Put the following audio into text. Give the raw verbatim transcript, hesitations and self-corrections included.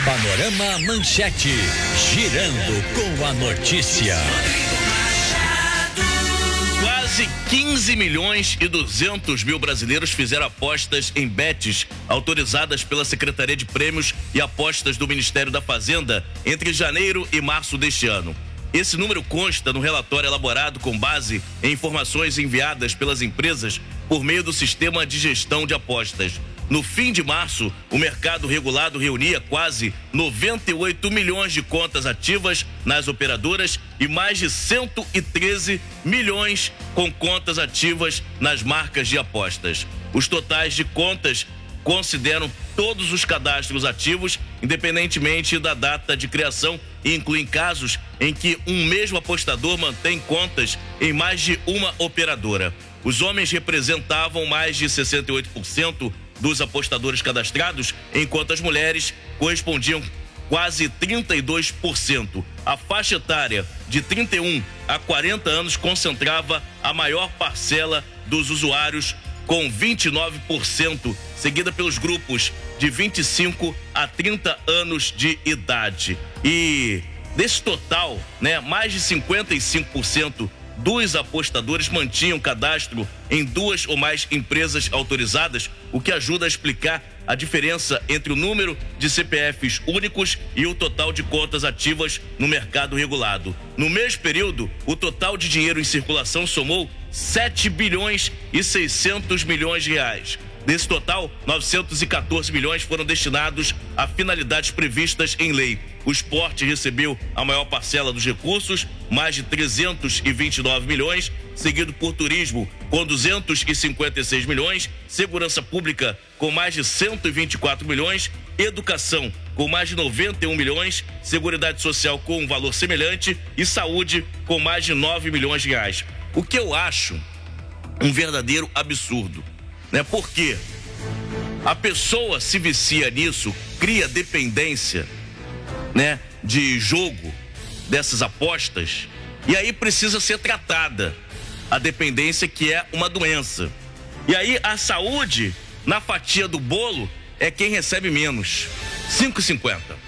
Panorama Manchete, girando com a notícia. Quase quinze milhões e duzentos mil brasileiros fizeram apostas em bets autorizadas pela Secretaria de Prêmios e Apostas do Ministério da Fazenda entre janeiro e março deste ano. Esse número consta no relatório elaborado com base em informações enviadas pelas empresas por meio do Sistema de Gestão de Apostas. No fim de março, o mercado regulado reunia quase noventa e oito milhões de contas ativas nas operadoras e mais de cento e treze milhões com contas ativas nas marcas de apostas. Os totais de contas consideram todos os cadastros ativos, independentemente da data de criação, e incluem casos em que um mesmo apostador mantém contas em mais de uma operadora. Os homens representavam mais de sessenta e oito por cento dos apostadores cadastrados, enquanto as mulheres correspondiam quase trinta e dois por cento. A faixa etária de trinta e um a quarenta anos concentrava a maior parcela dos usuários, com vinte e nove por cento, seguida pelos grupos de vinte e cinco a trinta anos de idade. E desse total, né, mais de cinquenta e cinco por cento dos apostadores mantinham cadastro em duas ou mais empresas autorizadas, o que ajuda a explicar a diferença entre o número de C P Fs únicos e o total de contas ativas no mercado regulado. No mesmo período, o total de dinheiro em circulação somou sete bilhões e seiscentos milhões de reais. Desse total, novecentos e quatorze milhões foram destinados a finalidades previstas em lei. O esporte recebeu a maior parcela dos recursos, mais de trezentos e vinte e nove milhões, seguido por turismo, com duzentos e cinquenta e seis milhões, segurança pública, com mais de cento e vinte e quatro milhões, educação, com mais de noventa e um milhões, seguridade social com um valor semelhante e saúde, com mais de nove milhões de reais. O que eu acho um verdadeiro absurdo, né? Porque a pessoa se vicia nisso, cria dependência, né, de jogo, dessas apostas, e aí precisa ser tratada a dependência, que é uma doença. E aí a saúde, na fatia do bolo, é quem recebe menos, cinco e cinquenta.